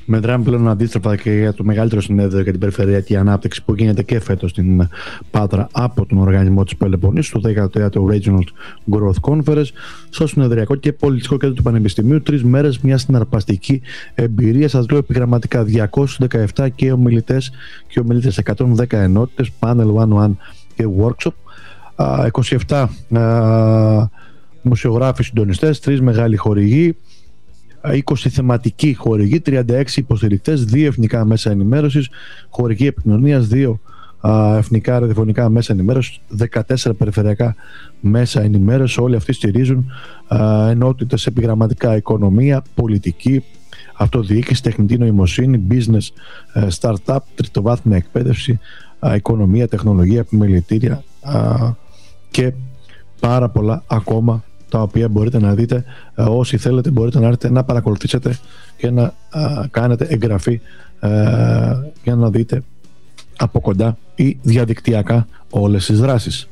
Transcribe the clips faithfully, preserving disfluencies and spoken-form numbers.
Μετράμε πλέον αντίστροφα και για το μεγαλύτερο συνέδριο για την περιφερειακή ανάπτυξη που γίνεται και φέτος στην Πάτρα από τον οργανισμό της Πελοποννήσου, το δέκατο τρίτο Regional Growth Conference, στο συνεδριακό και πολιτιστικό κέντρο του Πανεπιστημίου. Τρεις μέρες, μια συναρπαστική εμπειρία. Σας λέω επιγραμματικά διακόσιους δεκαεπτά και ομιλητές και ομιλήτες, εκατόν δέκα ενότητες, panel one-on-one και workshop, είκοσι επτά δημοσιογράφοι συντονιστές, τρεις μεγάλοι χορηγοί, είκοσι θεματικοί χορηγοί, τριάντα έξι υποστηρικτές, δύο εθνικά μέσα ενημέρωσης, χορηγοί επικοινωνίας, δύο α, εθνικά ραδιοφωνικά μέσα ενημέρωσης, δεκατέσσερα περιφερειακά μέσα ενημέρωσης. Όλοι αυτοί στηρίζουν α, ενότητες επιγραμματικά, οικονομία, πολιτική, αυτοδιοίκηση, τεχνητή νοημοσύνη, business, startup, τριτοβάθμια εκπαίδευση, α, οικονομία, τεχνολογία, επιμελητήρια α, και πάρα πολλά ακόμα, τα οποία μπορείτε να δείτε. Όσοι θέλετε μπορείτε να έρθετε να παρακολουθήσετε και να α, κάνετε εγγραφή α, για να δείτε από κοντά ή διαδικτυακά όλες τις δράσεις.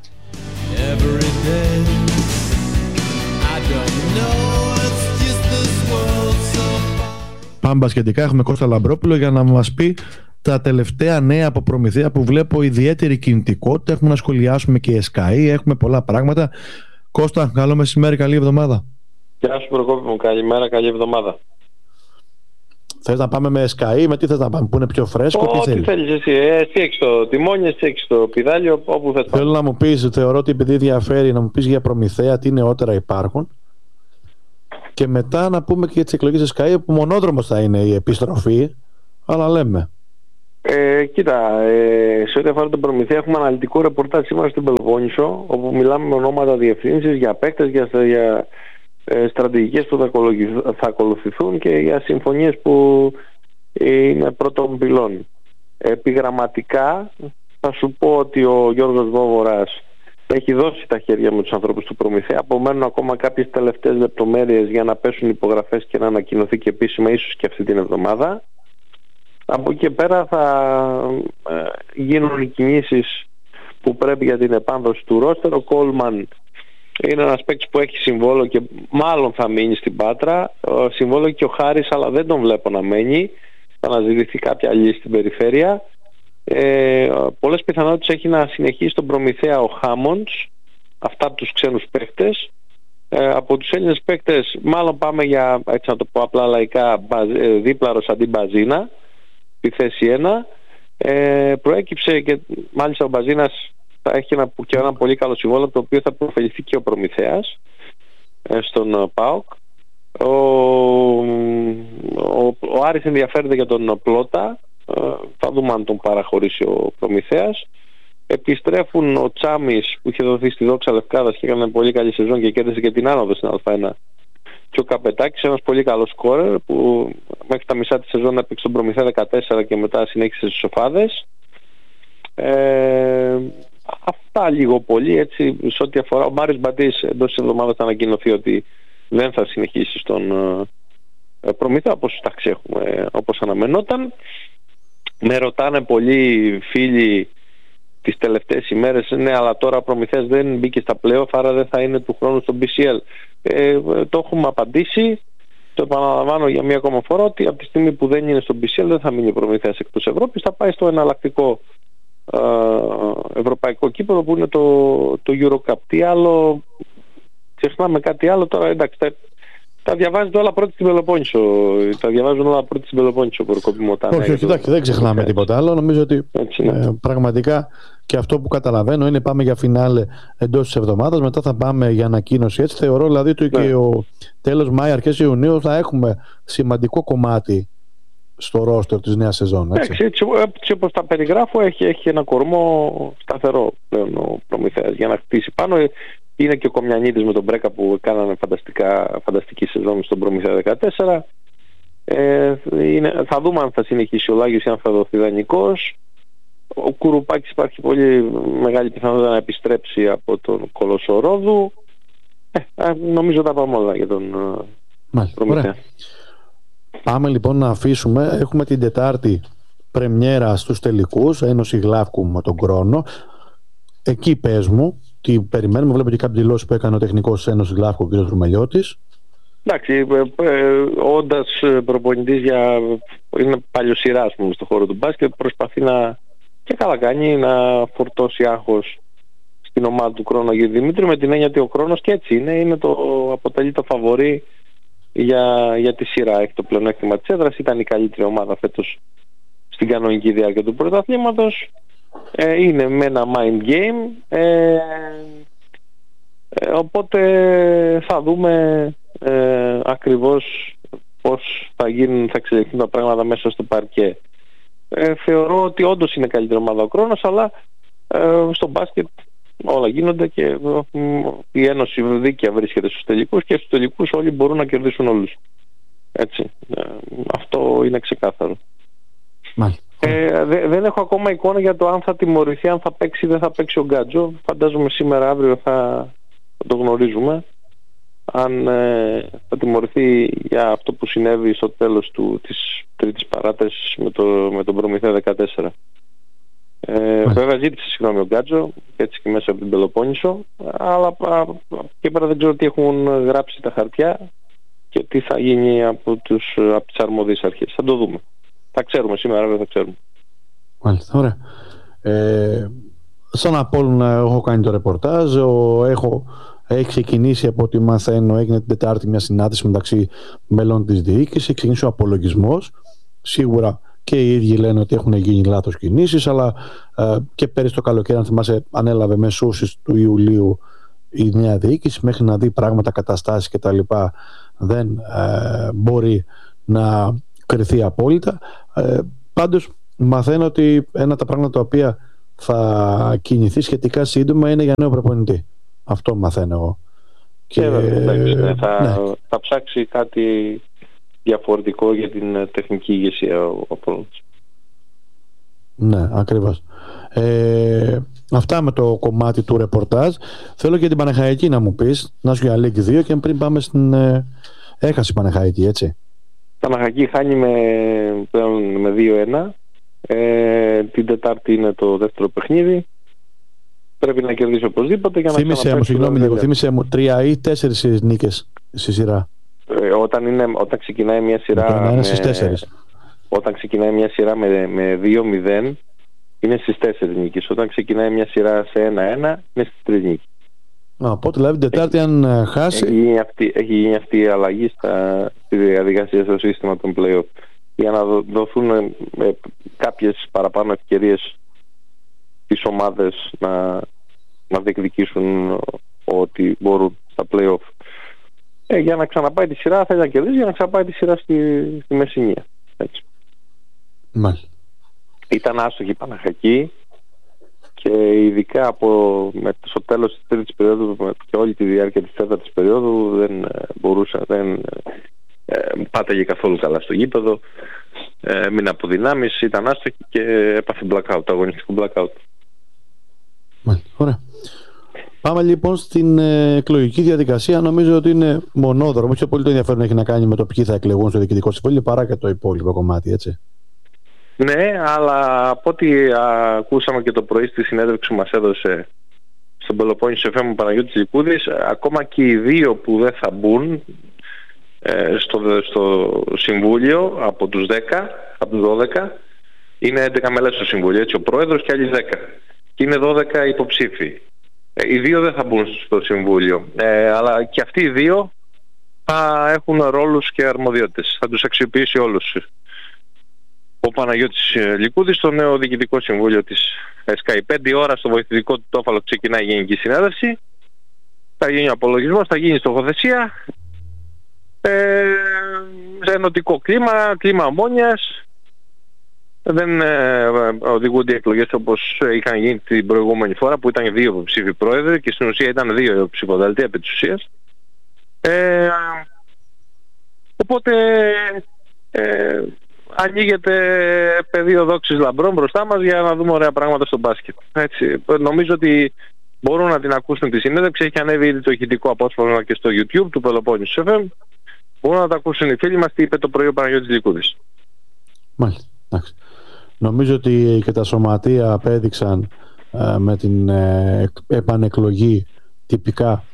Πάμε μπασκετικά, έχουμε Κώστα Λαμπρόπουλο για να μας πει τα τελευταία νέα από Προμηθέα, που βλέπω ιδιαίτερη κινητικότητα. Έχουμε να σχολιάσουμε και Sky, έχουμε πολλά πράγματα. Κώστα, καλό μεσημέρι, καλή εβδομάδα. Γεια σου Προκόπη μου, καλημέρα, καλή εβδομάδα. Θες να πάμε με Sky, με τι θες να πάμε, που είναι πιο φρέσκο? Ό, τι θέλεις εσύ, ε, εσύ έχεις το τιμόνι, εσύ έχεις το πηδάλιο, όπου θες. Θέλω να μου πεις, θεωρώ ότι επειδή διαφέρει, να μου πεις για Προμηθέα τι νεότερα υπάρχουν, και μετά να πούμε και για τις εκλογές Sky, που μονόδρομος θα είναι η επιστροφή, αλλά λέμε. Ε, κοίτα, ε, σε ό,τι αφορά τον Προμηθέα, έχουμε αναλυτικό ρεπορτάζ σήμερα στην Πελοπόννησο, όπου μιλάμε με ονόματα διευθύνσεις, για παίκτες, για, για ε, στρατηγικές που θα, θα ακολουθηθούν και για συμφωνίες που είναι πρώτων πυλών. Επιγραμματικά θα σου πω ότι ο Γιώργος Βόβορας έχει δώσει τα χέρια με τους ανθρώπους του Προμηθέα. Απομένουν ακόμα κάποιες τελευταίες λεπτομέρειες για να πέσουν υπογραφές και να ανακοινωθεί και επίσημα, ίσως και αυτή την εβδομάδα. Από εκεί και πέρα θα ε, γίνουν οι κινήσεις που πρέπει για την επάνδρωση του ρόστερ. Ο Κόλμαν είναι ένας παίκτης που έχει συμβόλαιο και μάλλον θα μείνει στην Πάτρα. Ο συμβόλαιο και ο Χάρης, αλλά δεν τον βλέπω να μένει. Θα αναζητηθεί κάποια λύση στην περιφέρεια. Ε, πολλές πιθανότητες έχει να συνεχίσει τον Προμηθέα ο Χάμοντς. Αυτά από τους ξένους παίκτες. Ε, από τους Έλληνες παίκτες μάλλον πάμε για, έτσι να το πω απλά λαϊκά, δίπλαρος αντί Μπαζίνα στη θέση ένα. Ε, προέκυψε και μάλιστα ο Μπαζίνας θα έχει ένα, και ένα πολύ καλό συμβόλαιο, το οποίο θα προφεληθεί και ο Προμηθέας ε, στον ΠΑΟΚ. Ο, ο, ο Άρης ενδιαφέρεται για τον Πλότα, ε, θα δούμε αν τον παραχωρήσει ο Προμηθέας. Επιστρέφουν ο Τσάμις που είχε δοθεί στη Δόξα Λευκάδας και έκανε πολύ καλή σεζόν και κέρδισε και την άνοδο στην Α1, και ο Καπετάκης, ένας πολύ καλός σκόρερ που μέχρι τα μισά της σεζόν έπαιξε τον Προμηθέα δεκατέσσερα και μετά συνέχισε στις Σοφάδες. Ε, αυτά λίγο πολύ, έτσι, σε ό,τι αφορά. Ο Μάριος Μπαντής εντός της εβδομάδας θα ανακοινωθεί ότι δεν θα συνεχίσει στον ε, Προμηθέα, όπως τάξη έχουμε, όπως αναμενόταν. Με ρωτάνε πολλοί φίλοι τις τελευταίες ημέρες, ναι, αλλά τώρα ο Προμηθέας δεν μπήκε στα playoff, άρα δεν θα είναι του χρόνου στο μπι σι ελ. Ε, το έχουμε απαντήσει, το επαναλαμβάνω για μία ακόμα φορά, ότι από τη στιγμή που δεν είναι στο μπι σι ελ δεν θα μείνει ο Προμηθέας εκτός Ευρώπης, θα πάει στο εναλλακτικό ε, ευρωπαϊκό κύπελλο που είναι το, το EuroCup. Τι άλλο, ξεχνάμε κάτι άλλο τώρα, εντάξει, τα, τα διαβάζετε όλα πρώτη στην Πελοπόννησο, τα διαβάζουν όλα πρώτη στην Πελοπόννησο, Προκόπη μου. Όχι, όχι, εντάξει, δεν ξεχνάμε τίποτα άλλο, νομίζω ότι έτσι, ναι. ε, πραγματικά και αυτό που καταλαβαίνω είναι πάμε για φινάλε εντός της εβδομάδας, μετά θα πάμε για ανακοίνωση. Έτσι θεωρώ δηλαδή ότι ναι. και ο τέλος Μάη, αρχές Ιουνίου θα έχουμε σημαντικό κομμάτι στο ρόστερ της νέας σεζόν. Έτσι, έτσι, έτσι, έτσι όπως τα περιγράφω, έχει, έχει ένα κορμό σταθερό πλέον ο Προμηθέας για να χτίσει πάνω. Είναι και ο Κομιανίδης με τον Μπρέκα που κάνανε φανταστικά, φανταστική σεζόν στον Προμηθέα δεκατέσσερα. Ε, είναι, θα δούμε αν θα συνεχίσει ο Λάγιος ή αν θα δοθεί δανεικός. Ο Κουρουπάκης υπάρχει πολύ μεγάλη πιθανότητα να επιστρέψει από τον Κολοσσό Ρόδου. Ε, νομίζω τα πάμε όλα για τον Προμηθέα. Πάμε λοιπόν να αφήσουμε. Έχουμε την Τετάρτη πρεμιέρα στους τελικούς, Ένωση Γλαύκου με τον Κρόνο. Εκεί πες μου τι περιμένουμε. Βλέπω και κάποιες δηλώσεις που έκανε ο τεχνικός Ένωση Γλαύκου, ο κ. Ρουμελιώτης. Εντάξει, ε, ε, όντας προπονητής για... είναι παλιοσυρά, ας πούμε, στον χώρο του μπάσκετ, προσπαθεί να, και καλά κάνει, να φορτώσει άγχος στην ομάδα του Κρόνογιου Δημήτρη, με την έννοια ότι ο Κρόνος και έτσι είναι, είναι το, αποτελεί το φαβορί για, για τη σειρά. Έχει το πλεονέκτημα της έδρας, ήταν η καλύτερη ομάδα φέτος στην κανονική διάρκεια του πρωταθλήματος. Ε, είναι με ένα mind game, ε, ε, οπότε θα δούμε ε, ακριβώς πώς θα γίνουν, θα εξελιχθούν τα πράγματα μέσα στο παρκέ. Ε, θεωρώ ότι όντως είναι καλύτερη ομάδα ο Κρόνος, αλλά ε, στο μπάσκετ όλα γίνονται και ε, η Ένωση δίκαια βρίσκεται στους τελικούς και στους τελικούς όλοι μπορούν να κερδίσουν όλους. Έτσι. Ε, αυτό είναι ξεκάθαρο. Ε, δε, δεν έχω ακόμα εικόνα για το αν θα τιμωρηθεί, αν θα παίξει ή δεν θα παίξει ο Γκάτζο. Φαντάζομαι σήμερα αύριο θα, θα το γνωρίζουμε. Αν ε, θα τιμωρηθεί για αυτό που συνέβη στο τέλος του, της τρίτης παράτασης με, το, με τον Προμηθέα δεκατέσσερα. Ε, βέβαια ζήτησε συγγνώμη ο Γκάτζο, έτσι και μέσα από την Πελοπόννησο, αλλά α, και πέρα δεν ξέρω τι έχουν γράψει τα χαρτιά και τι θα γίνει από, τους, από τις αρμόδιες αρχές. Θα το δούμε. Θα ξέρουμε σήμερα, δεν θα ξέρουμε. Μάλιστα, ωραία. Ε, σαν Απόλλωνα έχω κάνει το ρεπορτάζ, ο, έχω, έχει ξεκινήσει από ό,τι μαθαίνω, έγινε την Τετάρτη μια συνάντηση μεταξύ μελών της διοίκησης, ξεκίνησε ο απολογισμός. Σίγουρα και οι ίδιοι λένε ότι έχουν γίνει λάθος κινήσεις, αλλά ε, και πέρυσι το καλοκαίρι, αν θυμάσαι, ανέλαβε μεσούσεις του Ιουλίου η νέα διοίκηση, μέχρι να δει πράγματα, καταστάσεις κτλ. Δεν ε, μπορεί να κριθεί απόλυτα. Ε, πάντως μαθαίνω ότι ένα από τα πράγματα τα οποία θα κινηθεί σχετικά σύντομα είναι για νέο προπονητή. Αυτό μαθαίνω εγώ. Και, και θα, ναι. θα ψάξει κάτι διαφορετικό για την τεχνική ηγεσία ο Απόλλωνας. Ναι, ακριβώς. Ε, αυτά με το κομμάτι του ρεπορτάζ. Θέλω και την Παναχαϊκή να μου πεις, να σου για League δύο και πριν πάμε στην ε, έχαση η Παναχαϊκή, έτσι. Παναχαϊκή χάνει με, πλέον με δύο ένα. Ε, την Τετάρτη είναι το δεύτερο παιχνίδι. Πρέπει να κερδίσει οπωσδήποτε για να θύμισε μου, συγγνώμη λίγο, θύμισε μου τρία ή τέσσερις νίκες στη σειρά. Ε, όταν, είναι, όταν ξεκινάει μια σειρά με, στις όταν ξεκινάει μια σειρά με, με δύο μηδέν είναι στις τέσσερις νίκες. Όταν ξεκινάει μια σειρά σε ένα ένα είναι στις τρεις νίκες. Οπότε δηλαδή την Τετάρτη αν χάσει έχει γίνει αυτή, έχει γίνει αυτή η αλλαγή στα, στη διαδικασία στο σύστημα των play-off για να δοθούν ε, κάποιες παραπάνω ευκαιρίες τις ομάδες να, να διεκδικήσουν ό,τι μπορούν στα play-off. Ε, για να ξαναπάει τη σειρά θέλει να κερδίσει, για να ξαναπάει τη σειρά στη, στη Μεσσηνία. Έτσι. Μάλιστα. Ήταν άστοχη η Παναχαϊκή και ειδικά από, με, στο τέλος της τρίτης περίοδου και όλη τη διάρκεια της τέταρτης περίοδου δεν μπορούσε, δεν ε, πάταγε καθόλου καλά στο γήπεδο, ε, μην αποδυνάμεις, ήταν άστοχη και έπαθε blackout, αγωνιστικό blackout. Μάλιστα, ωραία. Πάμε λοιπόν στην ε, εκλογική διαδικασία. Νομίζω ότι είναι μονόδρομο. Όχι πολύ το ενδιαφέρον έχει να κάνει με το ποιοι θα εκλεγούν στο Διοικητικό Συμβούλιο παρά και το υπόλοιπο κομμάτι, έτσι. Ναι, αλλά από ό,τι ακούσαμε και το πρωί στη συνέντευξη που μας έδωσε στον Πελοπόννησο εφ εμ ο Παναγιώτης Λικούδης, ακόμα και οι δύο που δεν θα μπουν ε, στο, στο Συμβούλιο από τους δέκα, από τους δώδεκα, είναι έντεκα μέλες στο Συμβούλιο, έτσι, ο Πρόεδρος και άλλοι δέκα. Και είναι δώδεκα υποψήφοι. Οι δύο δεν θα μπουν στο Συμβούλιο, ε, αλλά και αυτοί οι δύο θα έχουν ρόλους και αρμοδιότητες. Θα τους αξιοποιήσει όλους ο Παναγιώτης Λικούδης στο νέο Διοικητικό Συμβούλιο της ΕΣΚΑΙ. Πέντε ώρα στο βοηθητικό του Τόφαλο ξεκινάει η Γενική Συνέλευση. Θα γίνει ο απολογισμός, θα γίνει στοχοθεσία. Ε, σε ενωτικό κλίμα, κλίμα ομόνοιας. Δεν ε, οδηγούνται οι εκλογές όπως είχαν γίνει την προηγούμενη φορά που ήταν δύο υποψήφοι πρόεδροι και στην ουσία ήταν δύο ψηφοδέλτια επί της ουσίας. Ε, οπότε ε, ανοίγεται πεδίο δόξης λαμπρών μπροστά μας για να δούμε ωραία πράγματα στο μπάσκετ. Έτσι, νομίζω ότι μπορούν να την ακούσουν τη συνέντευξη. Έχει ανέβει ήδη το ηχητικό απόσπασμα και στο YouTube του Πελοπόννησου εφ εμ. Μπορούν να τα ακούσουν οι φίλοι μας τι είπε το πρωί ο Παναγιώτης Λικούδης. Μάλιστα, εντάξει. Νομίζω ότι και τα σωματεία απέδειξαν ε, με την ε, επανεκλογή τυπικά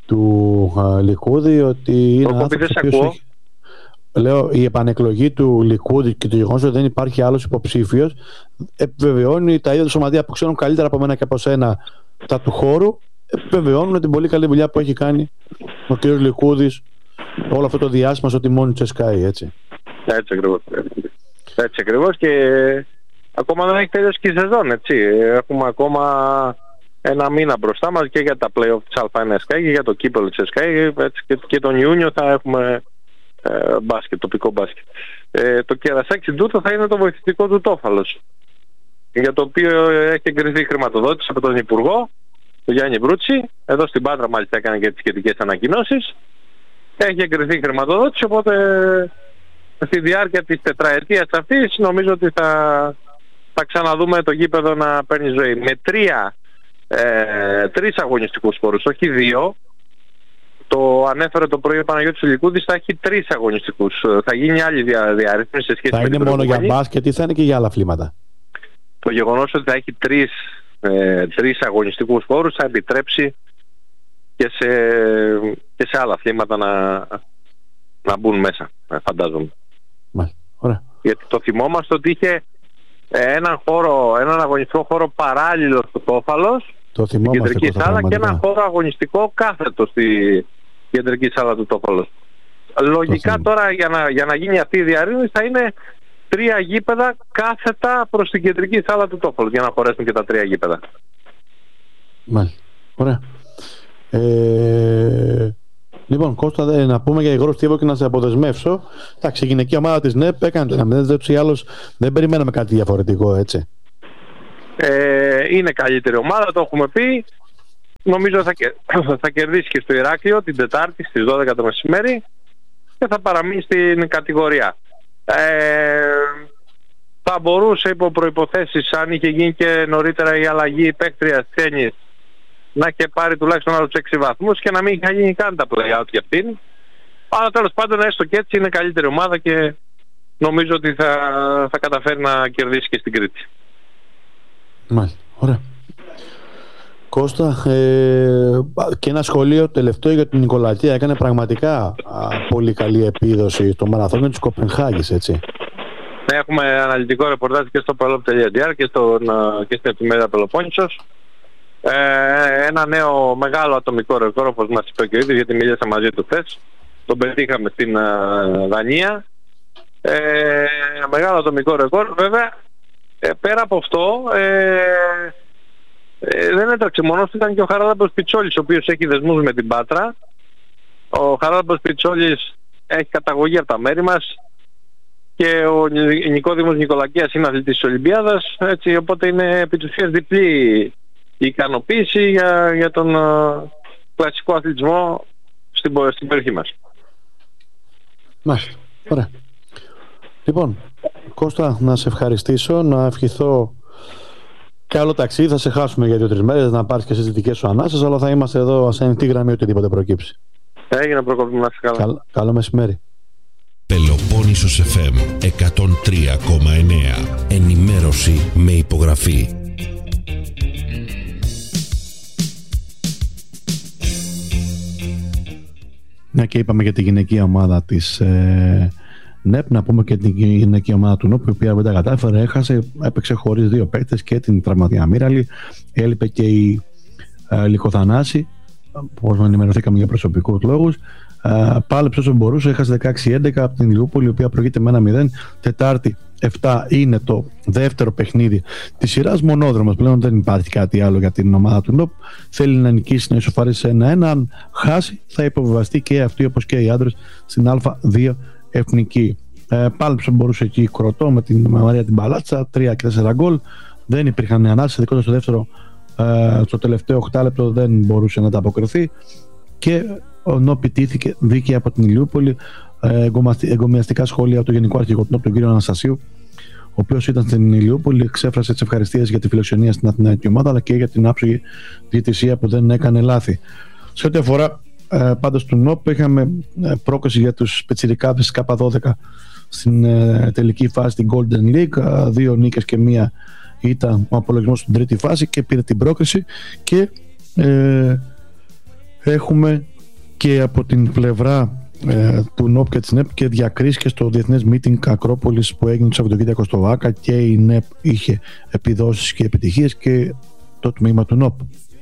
του α, Λικούδη ότι είναι άνθρωπος ο οποίος έχει... Λέω, η επανεκλογή του Λικούδη και το γεγονός ότι δεν υπάρχει άλλος υποψήφιος επιβεβαιώνει τα ίδια του σωματεία που ξέρουν καλύτερα από μένα και από σένα τα του χώρου, επιβεβαιώνουν την πολύ καλή δουλειά που έχει κάνει ο κ. Λικούδης όλο αυτό το διάστημα στο τιμόνι της Sky, έτσι. Έτσι ακριβώς. Έτσι ακριβώς, και ακόμα δεν έχει τελειώσει και η σεζόν, έτσι. Έχουμε ακόμα ένα μήνα μπροστά μας και για τα play-off της Α ένα Sky και για το κύπελλο της Sky, έτσι, και, και τον Ιούνιο θα έχουμε ε, μπάσκετ, τοπικό μπάσκετ. Ε, το κερασάκι τούτο θα είναι το βοηθητικό του Τόφαλος, για το οποίο έχει εγκριθεί χρηματοδότηση από τον Υπουργό, τον Γιάννη Βρούτση. Εδώ στην Πάτρα μάλιστα έκανε και τις σχετικές ανακοινώσεις. Έχει εγκριθεί χρηματοδότηση, οπότε στη διάρκεια της τετραετίας αυτής νομίζω ότι θα, θα ξαναδούμε το γήπεδο να παίρνει ζωή. Με τρία, ε, τρεις αγωνιστικούς χώρους, όχι δύο. Το ανέφερε το πρωί ο Παναγιώτης Λικούδης, θα έχει τρεις αγωνιστικούς. Θα γίνει άλλη δια, διαρρύθμιση σε σχέση θα με την είναι μόνο για προηγούμενη. μπάσκετ ή θα είναι και για άλλα αθλήματα? Το γεγονός ότι θα έχει τρεις, ε, τρεις αγωνιστικούς χώρους θα επιτρέψει και σε, και σε άλλα αθλήματα να, να μπουν μέσα, φαντάζομαι. Μάλιστα. Ωραία. Γιατί το θυμόμαστε ότι είχε έναν, χώρο, έναν αγωνιστικό χώρο παράλληλο στο Τόφαλος, το στην κεντρική σάλα, και έναν χώρο αγωνιστικό κάθετο στη κεντρική σάλα του Τόφαλος. Λογικά τώρα για να, για να γίνει αυτή η διαρρύθμιση θα είναι τρία γήπεδα κάθετα προς την κεντρική σάλα του Τόφαλος για να χωρέσουν και τα τρία γήπεδα. Μάλιστα. Ωραία. Ε, λοιπόν, Κώστα, δε, να πούμε για Ιγρό Στίβο και να σε αποδεσμεύσω. Εντάξει, η γυναική ομάδα της ΝΕΠ έκανε το ένα μηδέν, έτσι ή άλλως δεν περιμέναμε κάτι διαφορετικό, έτσι. Ε, είναι καλύτερη ομάδα, το έχουμε πει. Νομίζω θα, θα κερδίσει και στο Ηράκλειο την Τετάρτη στις δώδεκα το μεσημέρι και θα παραμείνει στην κατηγορία. Ε, θα μπορούσε υπό προϋποθέσεις, αν είχε γίνει και νωρίτερα η αλλαγή παίκτριας Τσένης, να είχε πάρει τουλάχιστον άλλους έξι βαθμούς και να μην είχε γίνει καν τα play-out για αυτήν. Αλλά τέλος πάντων, έστω και έτσι, είναι καλύτερη ομάδα και νομίζω ότι θα, θα καταφέρει να κερδίσει και στην Κρήτη. Μάλιστα, ωραία. Κώστα, ε, και ένα σχολείο τελευταίο για την Νικολακία. Έκανε πραγματικά α, πολύ καλή επίδοση στο μαραθώνιο της Κοπενχάγης, έτσι. Έχουμε αναλυτικό ρεπορτάζ και στο Pelop τελεία τζι άρ και, και στην εφημερίδα Πελοπόννησος. Ε, ένα νέο μεγάλο ατομικό ρεκόρ, όπως μας είπε και ο ίδιος, γιατί μίλησα μαζί του χθες. Τον πετύχαμε στην uh, Δανία. Ε, ένα μεγάλο ατομικό ρεκόρ. Βέβαια, ε, πέρα από αυτό, ε, ε, δεν έτρεξε μόνος του, ήταν και ο Χαράλαμπος Πιτσόλης, ο οποίος έχει δεσμούς με την Πάτρα. Ο Χαράλαμπος Πιτσόλης έχει καταγωγή από τα μέρη μας και ο Νικόδημος Νικολακίας είναι αθλητής της Ολυμπιάδας, έτσι, οπότε είναι επί της ουσίας διπλή η ικανοποίηση για, για τον uh, κλασικό αθλητισμό στην, στην περιοχή μας. Μάλιστα. Ωραία. Λοιπόν, Κώστα, να σε ευχαριστήσω, να ευχηθώ καλό ταξίδι. Θα σε χάσουμε για δύο-τρεις μέρες, να πάρεις και στις δικές σου ανάσες, αλλά θα είμαστε εδώ σε ανοιχτή γραμμή οτιδήποτε προκύψει. Έγινε προκοπή, να είσαι καλά. Καλ, καλό μεσημέρι. Πελοπόννησος εφ εμ εκατόν τρία κόμμα εννέα. Ενημέρωση με υπογραφή. Ναι, και είπαμε για τη γυναικεία ομάδα της ε, ΝΕΠ, να πούμε και την γυναικεία ομάδα του ΝΟΠ, η οποία δεν τα κατάφερε, έχασε, έπαιξε χωρίς δύο παίκτες και την τραυματία Μύραλη, έλειπε και η ε, Λυκοθανάση, όπως ενημερωθήκαμε για προσωπικούς λόγους. Ε, πάλεψε όσο μπορούσε, έχασε δεκαέξι έντεκα από την Ηλιούπολη, η οποία προηγείται με ένα μηδέν. Τετάρτη επτά είναι το δεύτερο παιχνίδι της σειράς. Μονόδρομος πλέον, δεν υπάρχει κάτι άλλο για την ομάδα του ΝΟΠ. Θέλει να νικήσει, να ισοφαρίσει ένα ένα. Αν χάσει, θα υποβιβαστεί και αυτή, όπως και οι άντρες, στην Α δύο εθνική. Ε, πάλεψε μπορούσε εκεί η Κροτό με την Μαρία την Παλάτσα, τρία και τέσσερα γκολ. Δεν υπήρχαν ανάσεις, ειδικότερα στο δεύτερο, ε, στο τελευταίο οκτάλεπτο δεν μπορούσε να τα αποκριθεί. Και ο ΝΟΠ ιτήθηκε δίκαια από την Ηλιούπολη. Ε, εγκομιαστικά σχόλια από τον Γενικό Αρχηγό του ΝΟΠ, τον κύριο Αναστασίου, ο οποίος ήταν στην Ηλιούπολη, εξέφρασε τις ευχαριστίες για τη φιλοξενία στην Αθηναϊκή ομάδα, αλλά και για την άψογη διαιτησία που δεν έκανε λάθη. Σε ό,τι αφορά ε, πάντως του ΝΟΠ, είχαμε ε, πρόκριση για τους πετσιρικάδες Κ δώδεκα στην ε, τελική φάση στην Golden League. Ε, δύο νίκες και μία ήταν ο απολογισμός στην τρίτη φάση και πήρε την πρόκριση. Και ε, έχουμε και από την πλευρά ε, του ΝΟΠ και της ΝΕΠ και διακρίσεις και στο Διεθνές Meeting Ακρόπολης που έγινε το Σαββατοκύριακο στο ΆΚΑ, και η ΝΕΠ είχε επιδόσεις και επιτυχίες και το τμήμα του ΝΟΠ.